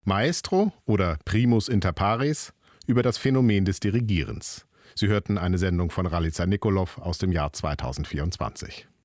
Maestro oder Primus inter pares über das Phänomen des Dirigierens. Sie hörten eine Sendung von Ralica Nikolov aus dem Jahr 2024.